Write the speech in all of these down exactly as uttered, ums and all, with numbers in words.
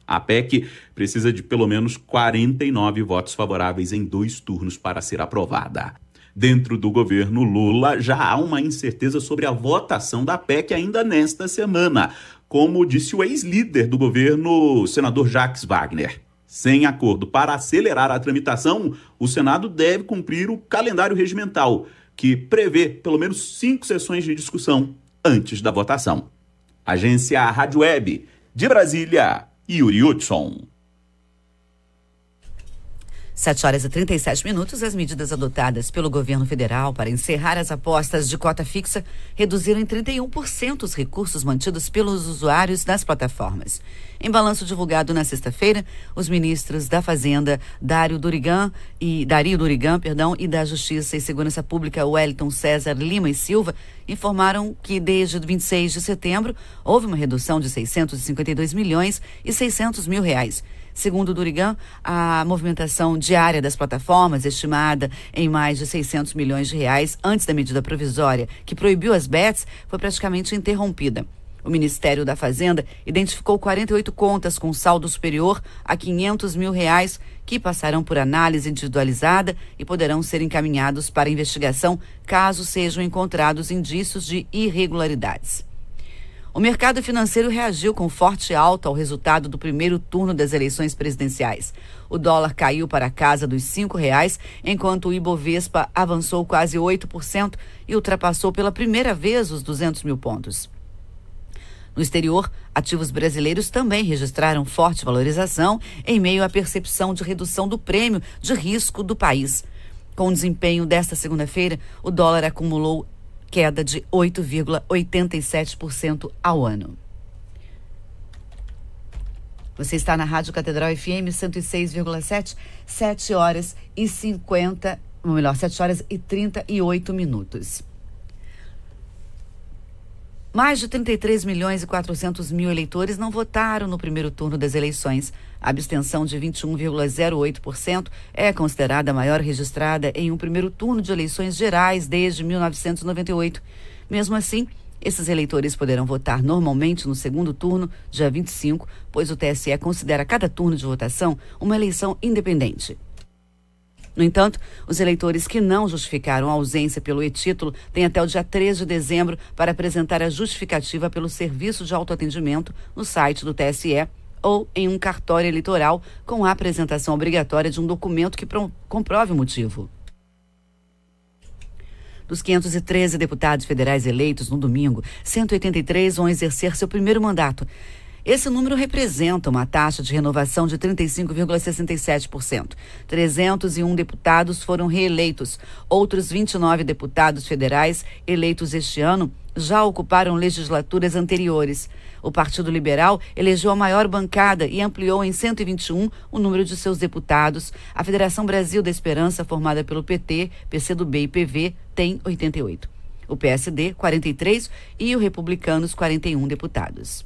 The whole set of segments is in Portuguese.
A P E C precisa de pelo menos quarenta e nove votos favoráveis em dois turnos para ser aprovada. Dentro do governo Lula, já há uma incerteza sobre a votação da P E C ainda nesta semana, como disse o ex-líder do governo, senador Jacques Wagner. Sem acordo para acelerar a tramitação, o Senado deve cumprir o calendário regimental, que prevê pelo menos cinco sessões de discussão antes da votação. Agência Rádio Web, de Brasília, Yuri Hudson. sete horas e trinta e sete minutos, as medidas adotadas pelo governo federal para encerrar as apostas de cota fixa reduziram em trinta e um por cento os recursos mantidos pelos usuários das plataformas. Em balanço divulgado na sexta-feira, os ministros da Fazenda, Dário Durigan e Dario Durigan, perdão, e da Justiça e Segurança Pública, Wellington César Lima e Silva, informaram que desde vinte e seis de setembro houve uma redução de seiscentos e cinquenta e dois milhões e seiscentos mil reais. Segundo Durigan, a movimentação diária das plataformas, estimada em mais de seiscentos milhões de reais antes da medida provisória que proibiu as bets, foi praticamente interrompida. O Ministério da Fazenda identificou quarenta e oito contas com saldo superior a quinhentos mil reais que passarão por análise individualizada e poderão ser encaminhados para investigação caso sejam encontrados indícios de irregularidades. O mercado financeiro reagiu com forte alta ao resultado do primeiro turno das eleições presidenciais. O dólar caiu para a casa dos cinco reais, enquanto o Ibovespa avançou quase oito por cento e ultrapassou pela primeira vez os duzentos mil pontos. No exterior, ativos brasileiros também registraram forte valorização em meio à percepção de redução do prêmio de risco do país. Com o desempenho desta segunda-feira, o dólar acumulou queda de oito vírgula oitenta e sete por cento ao ano. Você está na Rádio Catedral F M cento e seis vírgula sete, sete horas e cinquenta, ou melhor, sete horas e trinta e oito minutos. Mais de trinta e três milhões e quatrocentos mil eleitores não votaram no primeiro turno das eleições. A abstenção de vinte e um vírgula zero oito por cento é considerada a maior registrada em um primeiro turno de eleições gerais desde mil novecentos e noventa e oito. Mesmo assim, esses eleitores poderão votar normalmente no segundo turno, dia vinte e cinco, pois o T S E considera cada turno de votação uma eleição independente. No entanto, os eleitores que não justificaram a ausência pelo e-título têm até o dia três de dezembro para apresentar a justificativa pelo serviço de autoatendimento no site do T S E ou em um cartório eleitoral com a apresentação obrigatória de um documento que comprove o motivo. Dos quinhentos e treze deputados federais eleitos no domingo, cento e oitenta e três vão exercer seu primeiro mandato. Esse número representa uma taxa de renovação de trinta e cinco vírgula sessenta e sete por cento. trezentos e um deputados foram reeleitos. Outros vinte e nove deputados federais eleitos este ano já ocuparam legislaturas anteriores. O Partido Liberal elegeu a maior bancada e ampliou em cento e vinte e um o número de seus deputados. A Federação Brasil da Esperança, formada pelo P T, P C do B e P V, tem oitenta e oito. O P S D, quarenta e três e o Republicanos, quarenta e um deputados.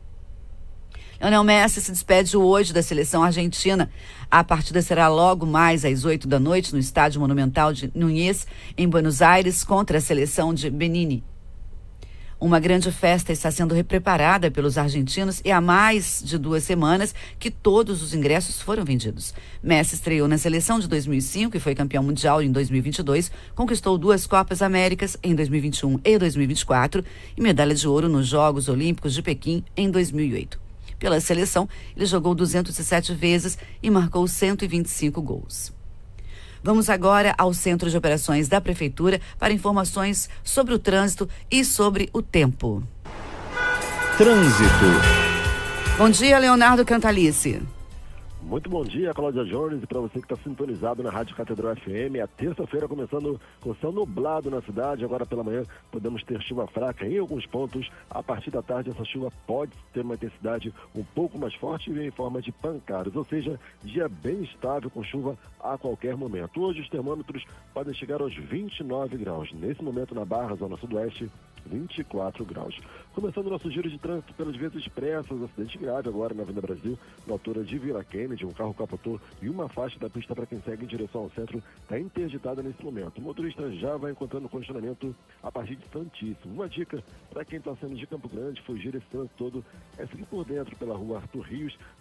Lionel Messi se despede hoje da seleção argentina. A partida será logo mais às oito da noite no Estádio Monumental de Núñez, em Buenos Aires, contra a seleção de Benin. Uma grande festa está sendo preparada pelos argentinos e há mais de duas semanas que todos os ingressos foram vendidos. Messi estreou na seleção de dois mil e cinco e foi campeão mundial em dois mil e vinte e dois, conquistou duas Copas Américas em dois mil e vinte e um e dois mil e vinte e quatro e medalha de ouro nos Jogos Olímpicos de Pequim em dois mil e oito. Pela seleção, ele jogou duzentas e sete vezes e marcou cento e vinte e cinco gols. Vamos agora ao Centro de Operações da Prefeitura para informações sobre o trânsito e sobre o tempo. Trânsito. Bom dia, Leonardo Cantalice. Muito bom dia, Cláudia Jones, e para você que está sintonizado na Rádio Catedral F M. A terça-feira começando com céu nublado na cidade. Agora pela manhã podemos ter chuva fraca em alguns pontos. A partir da tarde essa chuva pode ter uma intensidade um pouco mais forte e em forma de pancadas, ou seja, dia bem estável com chuva a qualquer momento. Hoje os termômetros podem chegar aos vinte e nove graus. Nesse momento na Barra, zona sudoeste, vinte e quatro graus. Começando o nosso giro de trânsito pelas vias expressas, acidente grave agora na Avenida Brasil, na altura de Vila Kennedy, um carro capotou e uma faixa da pista para quem segue em direção ao centro está interditada nesse momento. O motorista já vai encontrando congestionamento a partir de Santíssimo. Uma dica para quem está saindo de Campo Grande, fugir esse trânsito todo, é seguir por dentro pela rua Arthur Rios,